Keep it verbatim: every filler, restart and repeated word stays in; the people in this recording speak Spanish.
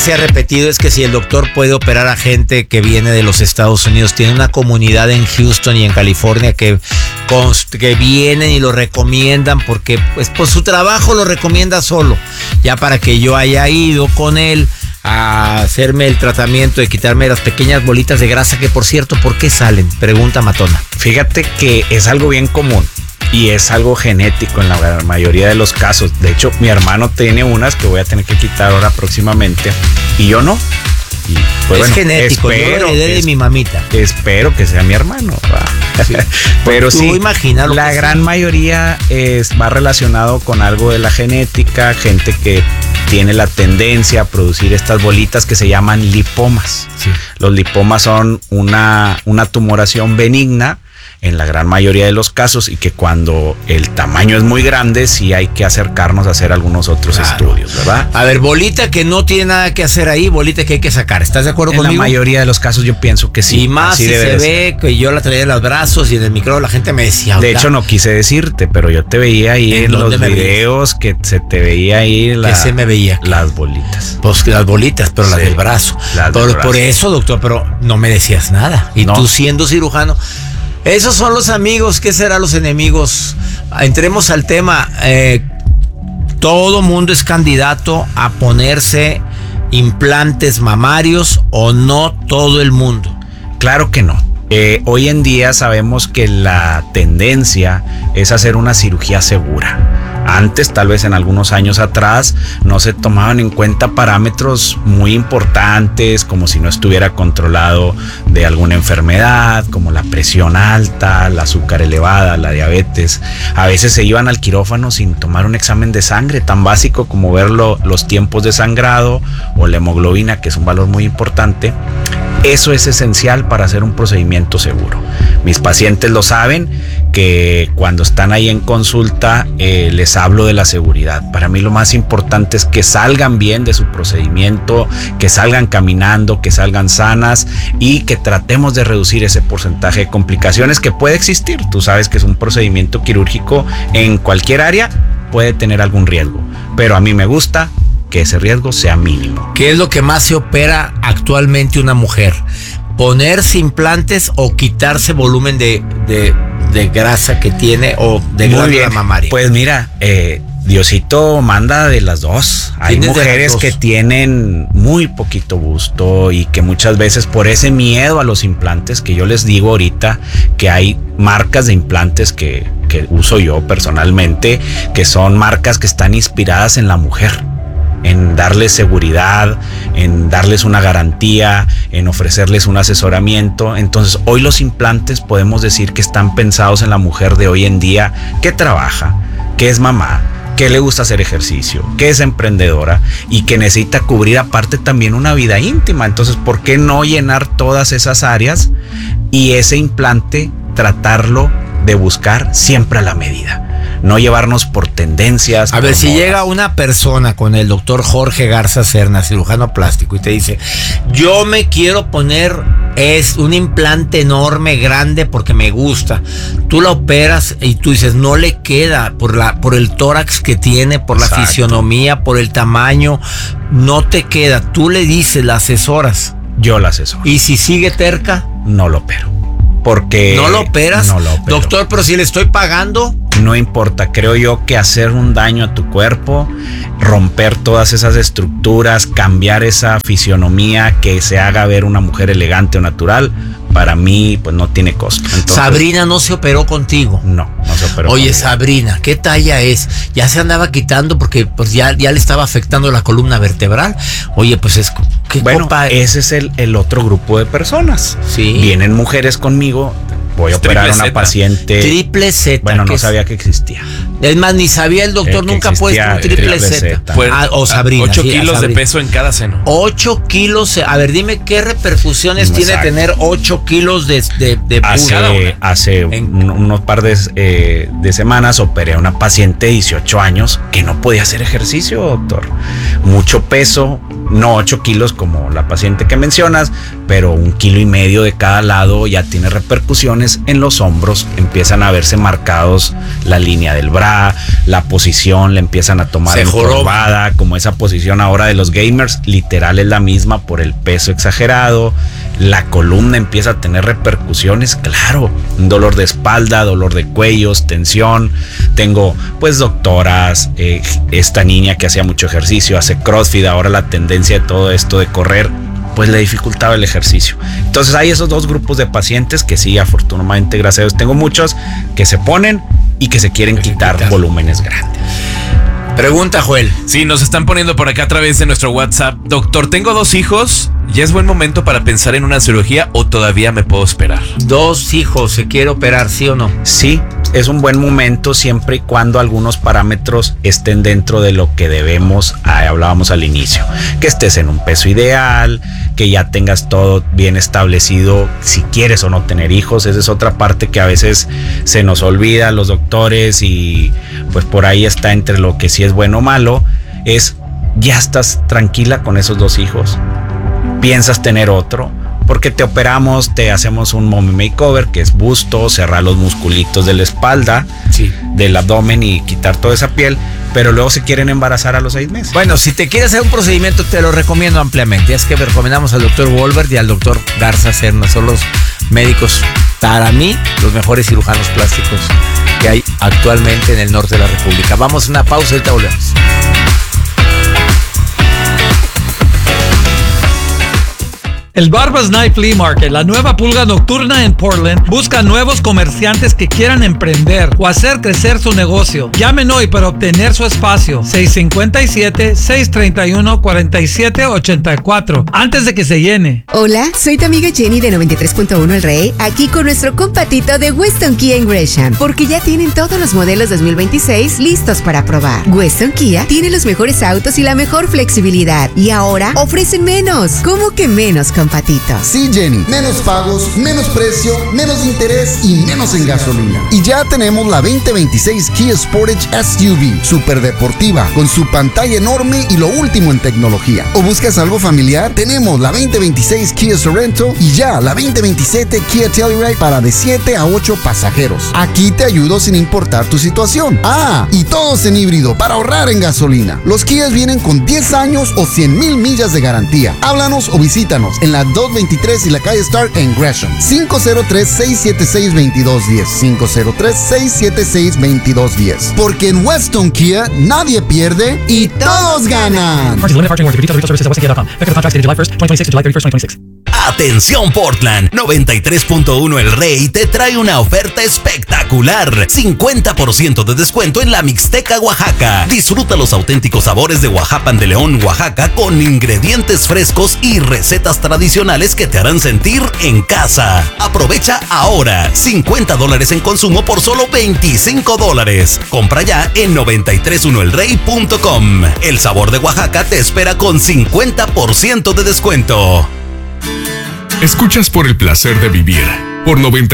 Se ha repetido es que si el doctor puede operar a gente que viene de los Estados Unidos, tiene una comunidad en Houston y en California que, que vienen y lo recomiendan porque pues por su trabajo lo recomienda solo, ya para que yo haya ido con él a hacerme el tratamiento de quitarme las pequeñas bolitas de grasa que, por cierto, ¿por qué salen? Pregunta matona. Fíjate que es algo bien común. Y es algo genético en la mayoría de los casos. De hecho, mi hermano tiene unas que voy a tener que quitar ahora próximamente y yo no. Y pues, es bueno, genético, espero, yo lo heredé de mi mamita. Espero que sea mi hermano. Sí. Pero Tú sí, imagínalo la gran sí. mayoría es, va relacionado con algo de la genética, gente que tiene la tendencia a producir estas bolitas que se llaman lipomas. Sí. Los lipomas son una, una tumoración benigna en la gran mayoría de los casos y que cuando el tamaño es muy grande sí hay que acercarnos a hacer algunos otros claro. estudios, ¿verdad? A ver, bolita que no tiene nada que hacer ahí, bolita que hay que sacar, ¿estás de acuerdo en conmigo? En la mayoría de los casos yo pienso que sí. Y más si se ve que yo la traía en los brazos y en el micrófono la gente me decía... De hecho no quise decirte, pero yo te veía ahí en, en los videos que se te veía ahí la, ¿Qué se me veía? Las bolitas. Pues las bolitas, pero sí, las del brazo. Las por, del brazo. Por eso, doctor, pero no me decías nada. Y no. Tú siendo cirujano... Esos son los amigos, ¿qué serán los enemigos? Entremos al tema. Eh, todo mundo es candidato a ponerse implantes mamarios o no todo el mundo. Claro que no. Eh, hoy en día sabemos que la tendencia es hacer una cirugía segura. Antes, tal vez en algunos años atrás, no se tomaban en cuenta parámetros muy importantes, como si no estuviera controlado de alguna enfermedad, como la presión alta, el azúcar elevada, la diabetes. A veces se iban al quirófano sin tomar un examen de sangre tan básico como ver lo, los tiempos de sangrado o la hemoglobina, que es un valor muy importante. Eso es esencial para hacer un procedimiento seguro. Mis pacientes lo saben, que cuando están ahí en consulta eh, les hablo de la seguridad. Para mí lo más importante es que salgan bien de su procedimiento, que salgan caminando, que salgan sanas y que tratemos de reducir ese porcentaje de complicaciones que puede existir. Tú sabes que es un procedimiento quirúrgico en cualquier área, puede tener algún riesgo, pero a mí me gusta que ese riesgo sea mínimo. ¿Qué es lo que más se opera actualmente una mujer? ¿Ponerse implantes o quitarse volumen de, de, de grasa que tiene o de glándula mamaria? Pues mira, eh, Diosito manda de las dos. Hay mujeres que tienen muy poquito busto y que muchas veces por ese miedo a los implantes, que yo les digo ahorita que hay marcas de implantes que, que uso yo personalmente, que son marcas que están inspiradas en la mujer, en darles seguridad, en darles una garantía, en ofrecerles un asesoramiento. Entonces hoy los implantes podemos decir que están pensados en la mujer de hoy en día, que trabaja, que es mamá, que le gusta hacer ejercicio, que es emprendedora y que necesita cubrir aparte también una vida íntima. Entonces, ¿por qué no llenar todas esas áreas y ese implante tratarlo de buscar siempre a la medida? No llevarnos por tendencias. A ver, si modas. Llega una persona con el doctor Jorge Garza Cerna, cirujano plástico, y te dice, yo me quiero poner es un implante enorme, grande, porque me gusta. Tú la operas y tú dices, no le queda por la por el tórax que tiene, por la Exacto. fisionomía, por el tamaño, no te queda. Tú le dices, la asesoras. Yo la asesoro. Y si sigue terca, no lo opero. Porque ¿no lo operas? No lo opero. Doctor, pero si le estoy pagando. No importa, creo yo que hacer un daño a tu cuerpo, romper todas esas estructuras, cambiar esa fisionomía, que se haga ver una mujer elegante o natural, para mí pues no tiene costo. Entonces, Sabrina no se operó contigo. No, no se operó. Oye, conmigo. Sabrina, ¿qué talla es? Ya se andaba quitando porque pues ya, ya le estaba afectando la columna vertebral. Oye, pues es ¿qué bueno, copa? Ese es el, el otro grupo de personas. Sí. Vienen mujeres conmigo. Voy a es operar a una Z. paciente. Triple Z. Bueno, no es? sabía que existía. Es más, ni sabía el doctor, Eh, que nunca ha puesto un triple, triple Z. Z. Pues, Ah, o Sabrina. ocho sí, kilos Sabrina. de peso en cada seno. ocho kilos. A ver, dime qué repercusiones Exacto. tiene tener ocho kilos de, de, de Hace, hace en, un, unos par de, eh, de semanas operé a una paciente de dieciocho años que no podía hacer ejercicio, doctor. Mucho peso, no ocho kilos como la paciente que mencionas, pero un kilo y medio de cada lado ya tiene repercusiones en los hombros, empiezan a verse marcados la línea del bra, la posición le empiezan a tomar encorvada, como esa posición ahora de los gamers, literal es la misma por el peso exagerado, la columna empieza a tener repercusiones, claro, un dolor de espalda, dolor de cuellos, tensión. Tengo pues doctoras, eh, esta niña que hacía mucho ejercicio, hace CrossFit, ahora la tendencia de todo esto de correr, pues le dificultaba el ejercicio. Entonces hay esos dos grupos de pacientes que sí, afortunadamente, gracias a Dios, tengo muchos que se ponen y que se quieren quitar, quitar volúmenes grandes. Pregunta, Joel. Sí, nos están poniendo por acá a través de nuestro WhatsApp. Doctor, tengo dos hijos. ¿Ya es buen momento para pensar en una cirugía o todavía me puedo esperar? Dos hijos, ¿se quiere operar, sí o no? Sí, es un buen momento siempre y cuando algunos parámetros estén dentro de lo que debemos, ah, hablábamos al inicio. Que estés en un peso ideal, que ya tengas todo bien establecido, si quieres o no tener hijos. Esa es otra parte que a veces se nos olvida los doctores y pues por ahí está entre lo que sí es bueno o malo. Es, ya estás tranquila con esos dos hijos. Piensas tener otro, porque te operamos, te hacemos un mommy makeover, que es busto, cerrar los musculitos de la espalda, sí, del abdomen y quitar toda esa piel, pero luego se quieren embarazar a los seis meses. Bueno, si te quieres hacer un procedimiento, te lo recomiendo ampliamente. Es que recomendamos al doctor Wolbert y al doctor Garza Serna, son los médicos, para mí, los mejores cirujanos plásticos que hay actualmente en el norte de la República. Vamos a una pausa y ahorita volvemos. El Barbas Night Flea Market, la nueva pulga nocturna en Portland, busca nuevos comerciantes que quieran emprender o hacer crecer su negocio. Llamen hoy para obtener su espacio. seis cinco siete, seis tres uno, cuatro siete ocho cuatro, antes de que se llene. Hola, soy tu amiga Jenny de noventa y tres punto uno El Rey, aquí con nuestro compatito de Weston Kia en Gresham, porque ya tienen todos los modelos dos mil veintiséis listos para probar. Weston Kia tiene los mejores autos y la mejor flexibilidad, y ahora ofrecen menos. ¿Cómo que menos, compatito? Sí, Jenny, menos pagos, menos precio, menos interés y menos en gasolina. Y ya tenemos la veinte veintiséis Kia Sportage S U V, super deportiva, con su pantalla enorme y lo último en tecnología. ¿O buscas algo familiar? Tenemos la veinte veintiséis Kia Sorento y ya la veinte veintisiete Kia Telluride para de siete a ocho pasajeros. Aquí te ayudo sin importar tu situación. Ah, y todos en híbrido para ahorrar en gasolina. Los Kias vienen con diez años o cien mil millas de garantía. Háblanos o visítanos en la doscientos veintitrés y la calle Stark en Gresham. cinco cero tres, seis siete seis, dos dos uno cero. cinco cero tres, seis siete seis, dos dos uno cero. Porque en Weston Kia nadie pierde y todos ganan. Atención Portland, noventa y tres punto uno El Rey te trae una oferta espectacular. cincuenta por ciento de descuento en la Mixteca Oaxaca. Disfruta los auténticos sabores de Oaxacan de León, Oaxaca, con ingredientes frescos y recetas tradicionales que te harán sentir en casa. Aprovecha ahora, cincuenta dólares en consumo por solo veinticinco dólares. Compra ya en noventa y tres uno el rey punto com. El sabor de Oaxaca te espera con cincuenta por ciento de descuento. Escuchas Por el Placer de Vivir por noventa